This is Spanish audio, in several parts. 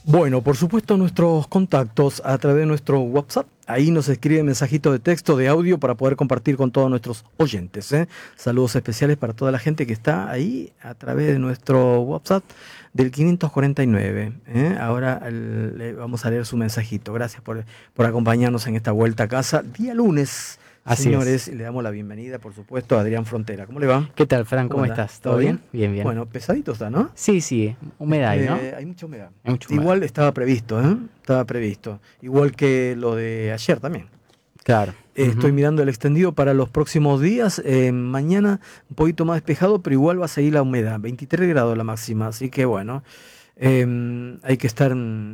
Bueno, por supuesto nuestros contactos a través de nuestro WhatsApp. Ahí nos escribe mensajito de texto, de audio para poder compartir con todos nuestros oyentes. Saludos especiales para toda la gente que está ahí a través de nuestro WhatsApp del 549. Ahora le vamos a leer su mensajito. Gracias por acompañarnos en esta vuelta a casa. Día lunes. Así Señores, es. le damos la bienvenida, por supuesto, a Adrián Frontera. ¿Cómo le va? ¿Qué tal, Fran? ¿Cómo anda? estás? ¿Todo bien? Bien, bien. Bueno, pesadito está, ¿no? Sí, humedad hay, ¿no? Hay mucha humedad. Hay mucha humedad. Igual estaba previsto, ¿eh? Estaba previsto. Igual que lo de ayer también. Claro. Estoy mirando el extendido para los próximos días. Mañana un poquito más despejado, pero igual va a seguir la humedad. 23 grados la máxima, así que bueno. Hay que estar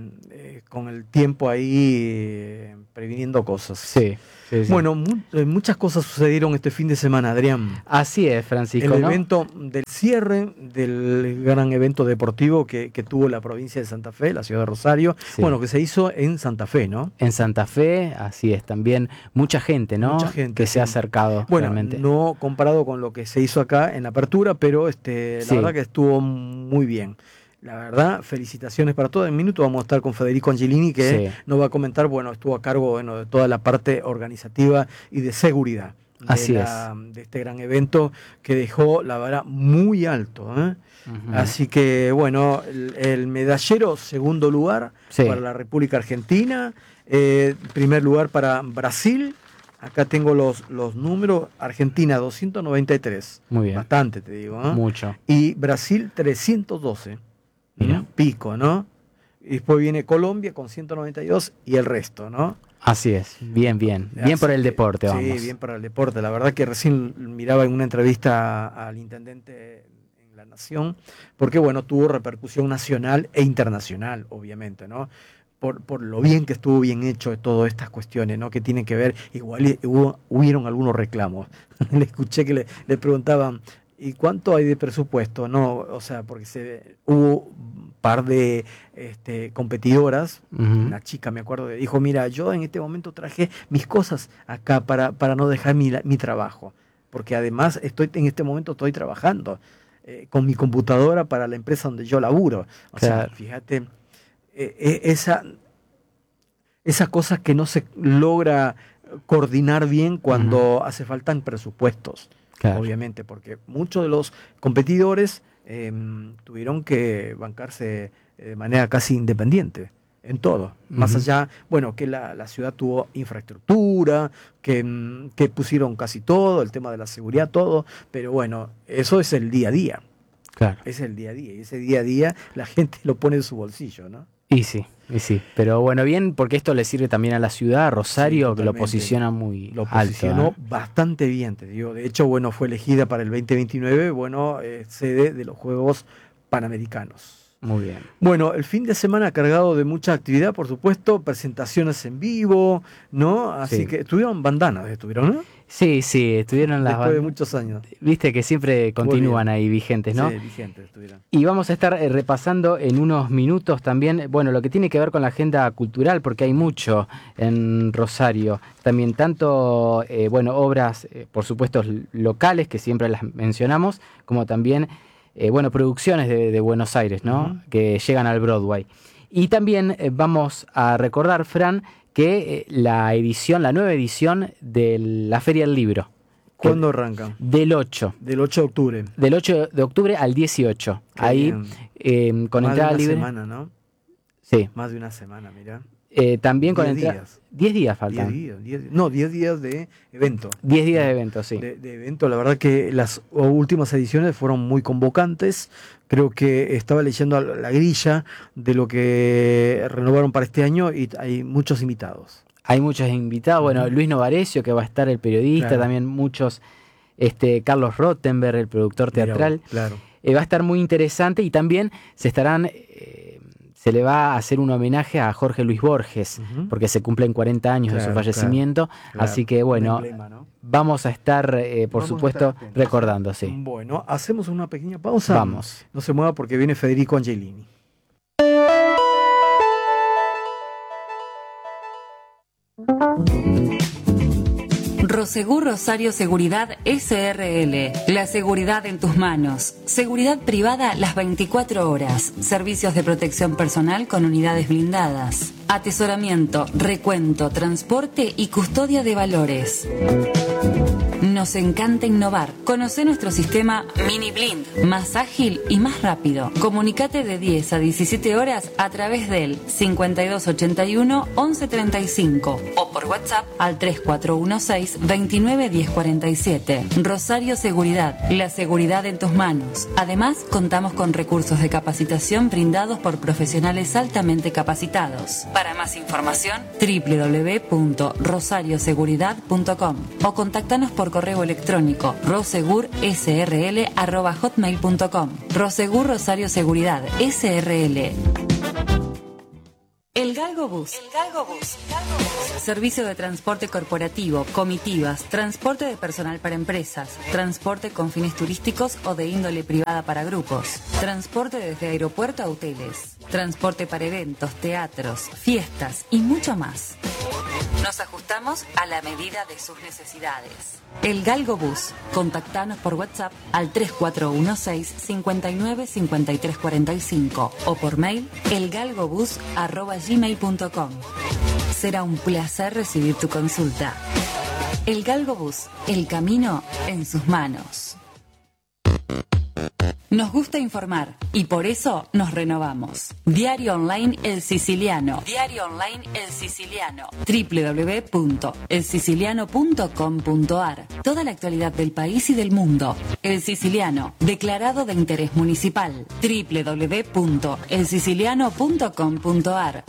con el tiempo ahí previniendo cosas. Sí. Bueno, muchas cosas sucedieron este fin de semana, Adrián. Así es, Francisco, El ¿no? evento del cierre del gran evento deportivo que tuvo la provincia de Santa Fe, la ciudad de Rosario, Sí. bueno, que se hizo en Santa Fe, ¿no? En Santa Fe, así es, también mucha gente, ¿no? Mucha gente, que sí. se ha acercado Bueno, realmente. no comparado con lo que se hizo acá en la apertura, pero la Sí. verdad que estuvo muy bien. La verdad, felicitaciones para todo. En minuto vamos a estar con Federico Angelini, que Sí. nos va a comentar, bueno, estuvo a cargo de toda la parte organizativa y de seguridad Así de este gran evento que dejó, la verdad, muy alto. Ujú. Así que, bueno, el medallero, segundo lugar Sí. para la República Argentina, primer lugar para Brasil. Acá tengo los números. Argentina 293. Muy bien. Bastante, te digo. Mucho. Y Brasil 312. Mira. Pico, ¿no? Y después viene Colombia con 192 y el resto, ¿no? Así es. Bien bien Así por el que, deporte, vamos. Sí, bien para el deporte. La verdad que recién miraba en una entrevista al intendente en La Nación, porque bueno, tuvo repercusión nacional e internacional, obviamente, ¿no? Por lo bien que estuvo bien hecho de todas estas cuestiones, ¿no? Que tienen que ver, igual hubieron algunos reclamos. Le escuché que le preguntaban, ¿y cuánto hay de presupuesto? No, o sea, porque hubo un par de competidoras. Ujú. Una chica, me acuerdo, que dijo, mira, yo en este momento traje mis cosas acá para no dejar mi trabajo, porque además en este momento estoy trabajando con mi computadora para la empresa donde yo laburo. O Claro. sea, fíjate, esa cosa que no se logra coordinar bien cuando hace falta presupuestos. Claro. Obviamente, porque muchos de los competidores tuvieron que bancarse de manera casi independiente en todo. Más allá, bueno, que la ciudad tuvo infraestructura, que pusieron casi todo, el tema de la seguridad, todo, pero bueno, eso es el día a día. Claro. Es el día a día, y ese día a día la gente lo pone en su bolsillo, ¿no? Y sí. Pero bueno, bien, porque esto le sirve también a la ciudad, a Rosario, Sí, que lo totalmente. posiciona muy Lo alto. posicionó bastante bien, te digo. De hecho, bueno, fue elegida para el 2029, bueno, sede de los Juegos Panamericanos. Muy bien. Bueno, el fin de semana cargado de mucha actividad, por supuesto, presentaciones en vivo, ¿no? Así Sí. que estuvieron bandanas, ¿no? Sí, estuvieron las Después de bandas. muchos años. Viste que siempre continúan ahí vigentes, ¿no? Sí, vigentes estuvieron. Y vamos a estar repasando en unos minutos también, bueno, lo que tiene que ver con la agenda cultural, porque hay mucho en Rosario. También tanto, bueno, obras, por supuesto, locales, que siempre las mencionamos, como también, bueno, producciones de Buenos Aires, ¿no? Que llegan al Broadway. Y también vamos a recordar, Fran, que la nueva edición de la Feria del Libro. ¿Cuándo arrancan? Del 8. Del 8 de octubre. Del 8 de octubre al 18. Qué Ahí, con más entrada de una libre. semana, ¿no? Sí. Más de una semana, mirá. También con 10 entrada. días. 10 días faltan. 10 días de evento. 10 días de evento, sí. De evento, la verdad que las últimas ediciones fueron muy convocantes. Creo que estaba leyendo la grilla de lo que renovaron para este año y hay muchos invitados. Hay muchos invitados. Bueno, Luis Novarecio, que va a estar, el periodista, Claro. también muchos. Carlos Rottenberg, el productor teatral. Claro. Va a estar muy interesante y también se le va a hacer un homenaje a Jorge Luis Borges, porque se cumplen 40 años de su fallecimiento. Claro. Así que, bueno, Un emblema, ¿no? vamos a estar, por supuesto, recordando, sí. Bueno, hacemos una pequeña pausa. Vamos. No se mueva porque viene Federico Angelini. Prosegur Rosario Seguridad SRL. La seguridad en tus manos. Seguridad privada las 24 horas. Servicios de protección personal con unidades blindadas. Atesoramiento, recuento, transporte y custodia de valores. Nos encanta innovar. Conoce nuestro sistema Mini Blind, más ágil y más rápido. Comunicate de 10 a 17 horas a través del 5281 1135 o por WhatsApp al 3416 29 1047. Rosario Seguridad, la seguridad en tus manos. Además, contamos con recursos de capacitación brindados por profesionales altamente capacitados. Para más información, www.rosarioseguridad.com o contáctanos por correo electrónico rosegursrl@hotmail.com. Rosegur Rosario Seguridad SRL. El Galgo Bus. Servicio de transporte corporativo, comitivas, transporte de personal para empresas, transporte con fines turísticos o de índole privada para grupos, transporte desde aeropuerto a hoteles, transporte para eventos, teatros, fiestas y mucho más. Nos ajustamos a la medida de sus necesidades. El Galgo Bus. Contactanos por WhatsApp al 3416 59 53 45 o por mail elgalgobus@gmail.com. Será un placer recibir tu consulta. El Galgo Bus. El camino en sus manos. Nos gusta informar y por eso nos renovamos. Diario Online El Siciliano. Diario Online El Siciliano. www.elsiciliano.com.ar. Toda la actualidad del país y del mundo. El Siciliano, declarado de interés municipal. www.elsiciliano.com.ar.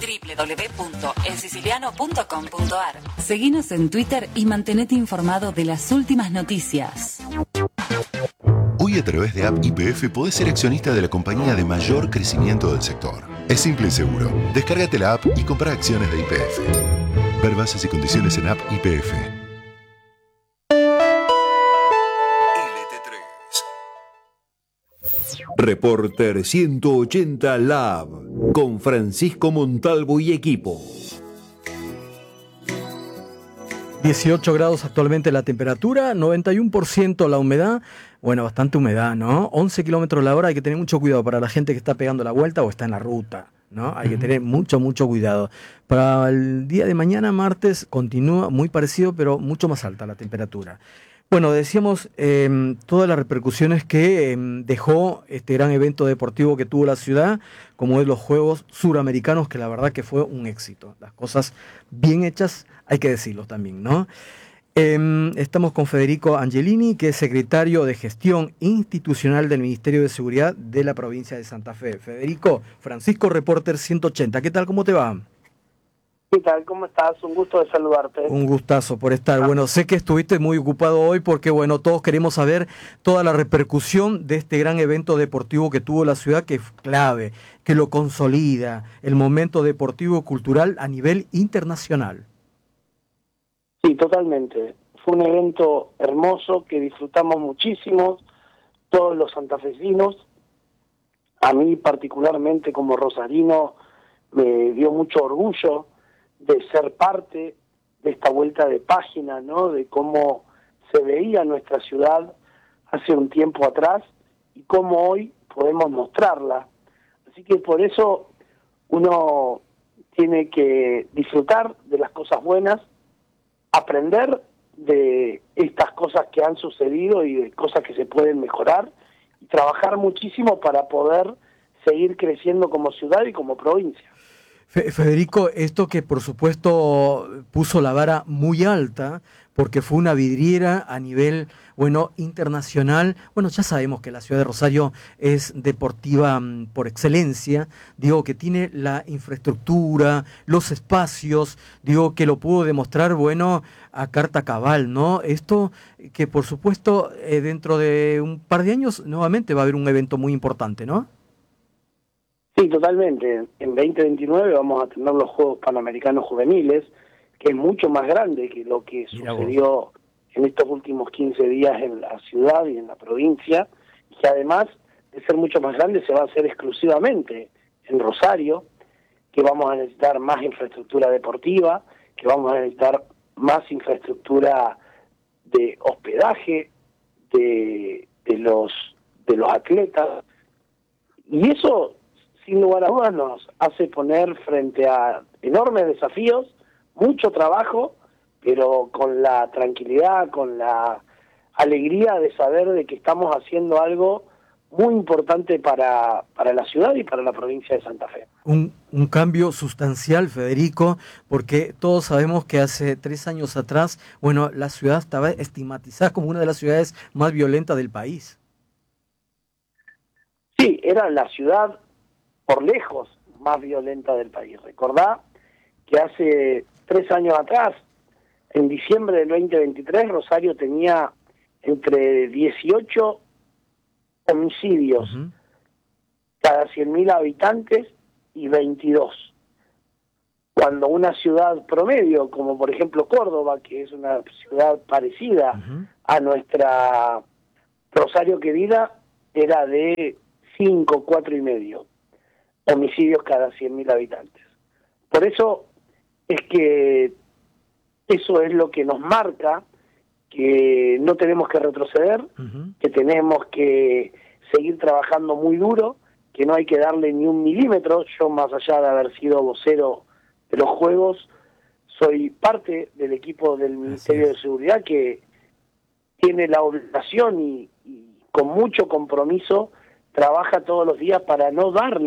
www.elsiciliano.com.ar. Seguinos en Twitter y mantenete informado de las últimas noticias. Hoy a través de App YPF podés ser accionista de la compañía de mayor crecimiento del sector. Es simple y seguro. Descárgate la app y compra acciones de YPF. Ver bases y condiciones en App YPF. Reporter 180 Lab con Francisco Montalvo y equipo. 18 grados actualmente la temperatura, 91% la humedad. Bueno, bastante humedad, ¿no? 11 kilómetros la hora, hay que tener mucho cuidado para la gente que está pegando la vuelta o está en la ruta, ¿no? Hay que tener mucho cuidado. Para el día de mañana, martes, continúa muy parecido, pero mucho más alta la temperatura. Bueno, decíamos todas las repercusiones que dejó este gran evento deportivo que tuvo la ciudad, como es los Juegos Suramericanos, que la verdad que fue un éxito. Las cosas bien hechas, hay que decirlo también, ¿no? Estamos con Federico Angelini, que es secretario de Gestión Institucional del Ministerio de Seguridad de la provincia de Santa Fe. Federico, Francisco, Reporter 180, ¿qué tal? ¿Cómo te va? ¿Qué tal? ¿Cómo estás? Un gusto de saludarte. Un gustazo por estar. Bueno, sé que estuviste muy ocupado hoy porque, bueno, todos queremos saber toda la repercusión de este gran evento deportivo que tuvo la ciudad, que es clave, que lo consolida, el momento deportivo cultural a nivel internacional. Sí, totalmente. Fue un evento hermoso que disfrutamos muchísimo, todos los santafesinos. A mí particularmente como rosarino me dio mucho orgullo de ser parte de esta vuelta de página, ¿no? De cómo se veía nuestra ciudad hace un tiempo atrás y cómo hoy podemos mostrarla. Así que por eso uno tiene que disfrutar de las cosas buenas, aprender de estas cosas que han sucedido y de cosas que se pueden mejorar y trabajar muchísimo para poder seguir creciendo como ciudad y como provincia. Federico, esto que por supuesto puso la vara muy alta, porque fue una vidriera a nivel, bueno, internacional. Bueno, ya sabemos que la ciudad de Rosario es deportiva por excelencia, digo que tiene la infraestructura, los espacios, digo que lo pudo demostrar, bueno, a carta cabal, ¿no? Esto que por supuesto dentro de un par de años nuevamente va a haber un evento muy importante, ¿no? Sí, totalmente. En 2029 vamos a tener los Juegos Panamericanos Juveniles, que es mucho más grande que lo que sucedió en estos últimos 15 días en la ciudad y en la provincia, y que además de ser mucho más grande se va a hacer exclusivamente en Rosario, que vamos a necesitar más infraestructura deportiva, que vamos a necesitar más infraestructura de hospedaje de los atletas, y eso sin lugar a dudas nos hace poner frente a enormes desafíos, mucho trabajo, pero con la tranquilidad, con la alegría de saber de que estamos haciendo algo muy importante para la ciudad y para la provincia de Santa Fe. Un cambio sustancial, Federico, porque todos sabemos que hace 3 años atrás, bueno, la ciudad estaba estigmatizada como una de las ciudades más violentas del país. Sí, era la ciudad por lejos más violenta del país. Recordá que hace 3 años atrás, en diciembre del 2023, Rosario tenía entre 18 homicidios cada 100.000 habitantes y 22. Cuando una ciudad promedio, como por ejemplo Córdoba, que es una ciudad parecida a nuestra Rosario querida, era de 5, 4,5 homicidios cada 100.000 habitantes. Por eso es que eso es lo que nos marca que no tenemos que retroceder, que tenemos que seguir trabajando muy duro, que no hay que darle ni un milímetro. Yo, más allá de haber sido vocero de los Juegos, soy parte del equipo del Ministerio de Seguridad que tiene la obligación y con mucho compromiso trabaja todos los días para no darle